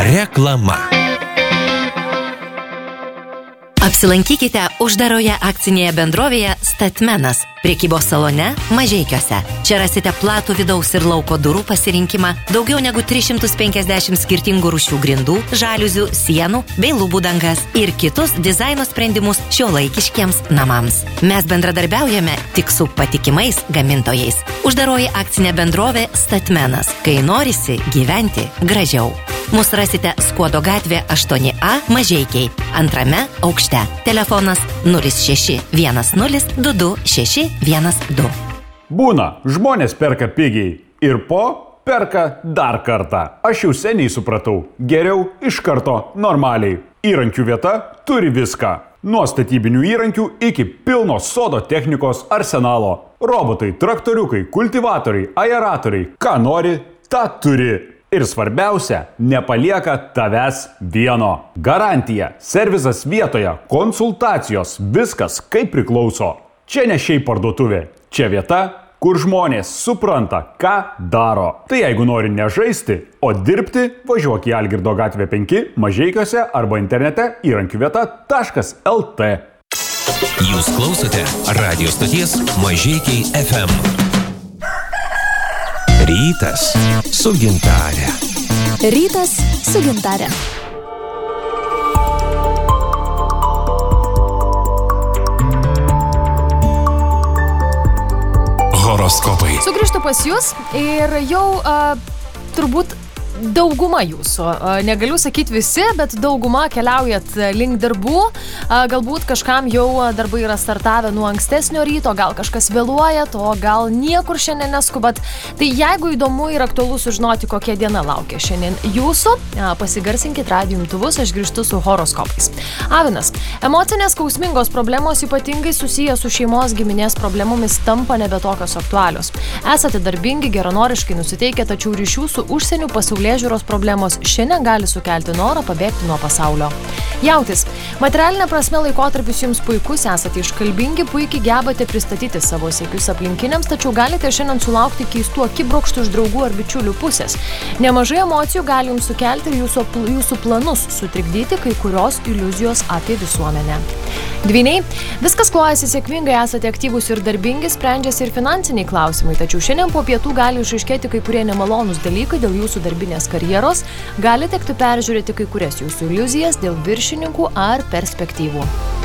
Reklama. Apsilankykite uždaroje akcinėje bendrovėje Statmenas, prekybos salone Mažeikiuose. Čia rasite platų vidaus ir lauko durų pasirinkimą, daugiau negu 350 skirtingų rūšių grindų, žaliuzių, sienų bei lubų dangas ir kitus dizaino sprendimus šiuolaikiškiems namams. Mes bendradarbiaujame tik su patikimais gamintojais. Uždaroji akcinė bendrovė Statmenas, kai norisi gyventi gražiau. Mūsų rasite Skuodo gatvė 8A Mažeikiai, antrame aukšte. Telefonas 0610226612. Būna, žmonės perka pigiai ir perka dar kartą. Aš jau seniai supratau, geriau iš karto normaliai. Įrankių vieta turi viską. Nuo statybinių įrankių iki pilno sodo technikos arsenalo. Robotai, traktoriukai, kultivatoriai, aeratoriai. Ką nori, tą turi. Ir svarbiausia, nepalieka tavęs vieno. Garantija, servizas vietoje, konsultacijos, viskas kaip priklauso. Čia ne šiaip parduotuvė, čia vieta, kur žmonės supranta, ką daro. Tai jeigu nori ne žaisti, o dirbti, važiuok į Algirdo gatvę 5 Mažeikiuose arba internete įrankiuvieta.lt. Jūs klausote radio stoties Mažeikiai FM. Rytas su Gintare. Rytas su Gintare. Horoskopai. Sugrįžtu pas jūs ir jau turbūt dauguma jūsų, negaliu sakyti visi, bet dauguma keliaujat link darbų, galbūt kažkam jau darbai yra startavę nuo ankstesnio ryto, gal kažkas vėluojat, o gal niekur šiandien neskubat. Tai jeigu įdomu ir aktualu sužinoti, kokia diena laukia šiandien jūsų, pasigarsinkit radijo imtuvus, aš grįžtu su horoskopais. Avinas, emocinės skausmingos problemos ypatingai susiję su šeimos giminės problemomis tampa nebe tokios aktualios. Esate darbingi, geranoriškai nusiteikę, tačiau ryšių su užsieniu pasaulėžiūros problemos šiandien gali sukelti norą pabėgti nuo pasaulio. Jautis, materialinė prasme laikotarpis jums puikus, esate iškalbingi, puikiai gebate pristatyti savo siekius aplinkiniams, tačiau galite šiandien sulaukti keistų akibrokštų iš draugų ar bičiulių pusės. Nemažai emocijų gali jums sukelti ir jūsų planus sutrikdyti kai kurios iliuzijos apie visuomenę. Dvyniai, viskas klojasi sėkmingai, esate aktyvūs ir darbingi, sprendžiasi ir finansiniai klausimai, tačiau šiandien po pietų gali išaiškėti kai kurie nemalonūs dalykai dėl jūsų darbinės karjeros, gali tekti peržiūrėti kai kurias jūsų iliuzijas dėl viršininkų ar perspektyvų.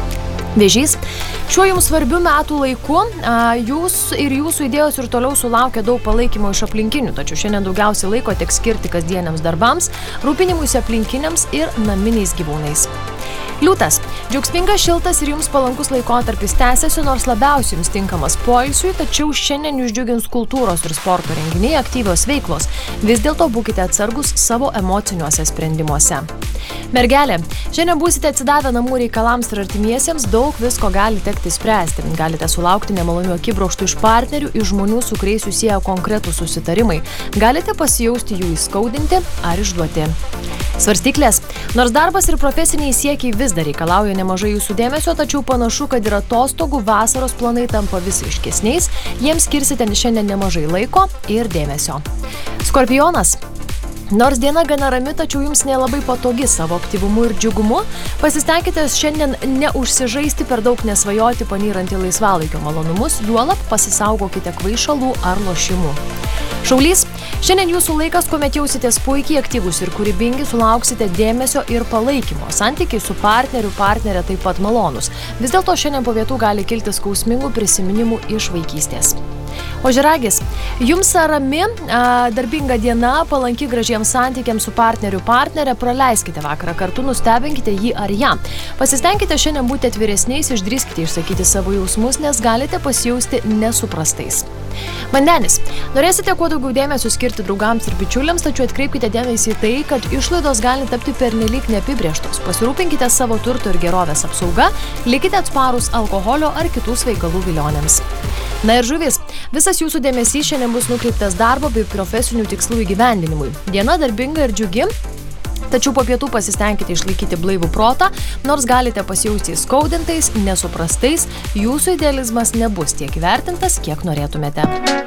Vėžys, šiuo jums svarbiu metų laiku jūs ir jūsų idėjos ir toliau sulaukia daug palaikymo iš aplinkinių, tačiau šiandien daugiausiai laiko teks skirti kasdieniams darbams, rūpinimuisi aplinkiniams ir naminiais gyvūnais. Liūtas, džiaugsmingas, šiltas ir jums palankus laikotarpis tęsiasi, nors labiausiai jums tinkamas poilsiui, tačiau šiandien jūs džiugins kultūros ir sporto renginiai, aktyvios veiklos. Vis dėlto būkite atsargus savo emociniuose sprendimuose. Mergelė, šiandien būsite atsidavę namų reikalams ir artimiesiems, daug visko gali tekti spręsti. Galite sulaukti nemalonių akibrokštų iš partnerių, iš žmonių, su kuriais jūs sieja konkretūs susitarimai. Galite pasijausti jų įskaudinti ar išduoti. Svarstyklės, nors darbas ir profesiniai siekiai vis dar reikalauja nemažai jūsų dėmesio, tačiau panašu, kad ir atostogų vasaros planai tampa vis aiškesniais, jiems skirsite šiandien nemažai laiko ir dėmesio. Skorpionas, nors diena gana rami, tačiau jums nelabai patogi savo aktyvumu ir džiugumu, pasistengkite šiandien neužsižaisti per daug, nesvajoti panyrant į laisvalaikio malonumus, juolab pasisaugokite kvaišalų ar lošimų. Šaulys, šiandien jūsų laikas, kuomet jausitės puikiai aktyvus ir kūrybingi, sulauksite dėmesio ir palaikymo. Santykiai su partnerė taip pat malonus. Vis dėlto šiandien po pietų gali kilti skausmingų prisiminimų iš vaikystės. Ožiaragis, jums rami, darbinga diena, palanki gražiems santykiams su partnerė, praleiskite vakarą kartu, nustebinkite jį ar ją. Pasistengkite šiandien būti atviresniais, išdrįskite išsakyti savo jausmus, nes galite pasijausti nesuprastais. Vandenis, norėsite kuo daugiau dėmesio skirti draugams ir bičiuliams, tačiau atkreipkite dėmesį į tai, kad išlaidos gali tapti pernelyg neapibrėžtos. Pasirūpinkite savo turto ir gerovės apsauga, likite atsparūs alkoholio ar kitų svaigalų vilionėms. Na ir žuvis, visas jūsų dėmesys šiandien bus nukreiptas darbo bei profesinių tikslų įgyvendinimui. Diena darbinga ir džiugi, tačiau po pietų pasistengkite išlaikyti blaivų protą, nors galite pasijausti įskaudintais, nesuprastais, jūsų idealizmas nebus tiek įvertintas, kiek norėtumėte.